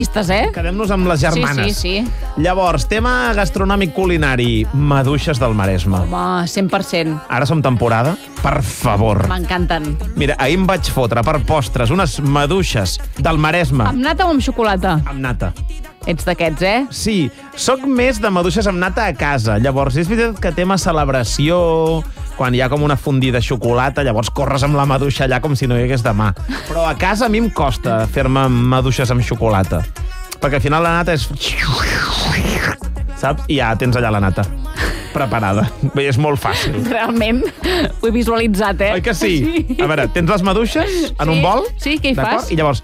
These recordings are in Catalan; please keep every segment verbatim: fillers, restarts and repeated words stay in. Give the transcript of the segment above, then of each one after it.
eh? Quedem-nos amb les germanes. Sí, sí, sí. Llavors, tema gastronòmic culinari, maduixes del Maresme. Home, cent per cent. Ara som temporada? Per favor. M'encanten. Mira, ahir em vaig fotre per postres unes maduixes del Maresme. Amb nata o amb xocolata? Amb nata. Ets d'aquests, eh? Sí, sóc més de maduixes amb nata a casa. Llavors, és veritat que tema celebració, quan hi ha com una fondida de xocolata, llavors corres amb la maduixa allà com si no hi hagués demà. Però a casa a mi em costa fer-me maduixes amb xocolata. Perquè al final la nata és... Saps? I ja tens allà la nata preparada. Bé, és molt fàcil. Realment, ho he visualitzat, eh? Oi que sí? Sí. A veure, tens les maduixes en Sí, un bol? sí, què hi d'acord? fas? I llavors...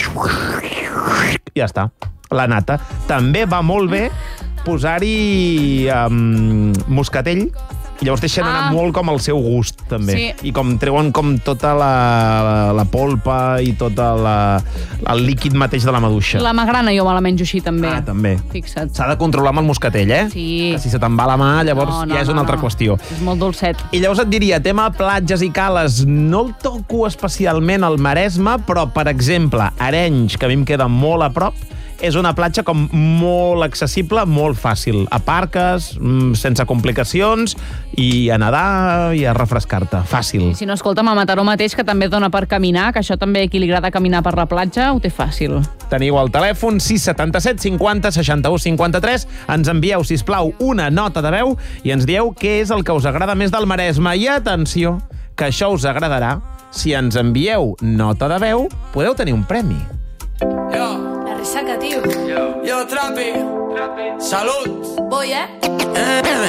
Ja està. La nata. També va molt bé posar-hi um, moscatell, i llavors deixen Ah. anar molt com el seu gust, també. Sí. I com treuen com tota la, la, la polpa i tot la, el líquid mateix de la maduixa. La magrana jo me la menjo així, també. Ah, també. Fixa't. S'ha de controlar amb el moscatell, eh? Sí. Que si se te'n va la mà, llavors No, no, ja és una no, altra no. qüestió. És molt dolcet. I llavors et diria, tema platges i cales, no el toco especialment al Maresme, però, per exemple, Arenys, que a mi em queda molt a prop, és una platja com molt accessible, molt fàcil. Aparques, sense complicacions, i a nedar i a refrescar-te. Fàcil. I si no, escolta'm, a Mataró mateix, que també dona per caminar, que això també, qui li agrada caminar per la platja, ho té fàcil. Teniu el telèfon sis setanta-set cinquanta seixanta-u cinquanta-tres. Ens envieu, sisplau, una nota de veu i ens dieu què és el que us agrada més del Maresme. I atenció, que això us agradarà. Si ens envieu nota de veu, podeu tenir un premi. Yo, La resaca, tío. yo, Trapi. Salud. Voy, ¿eh?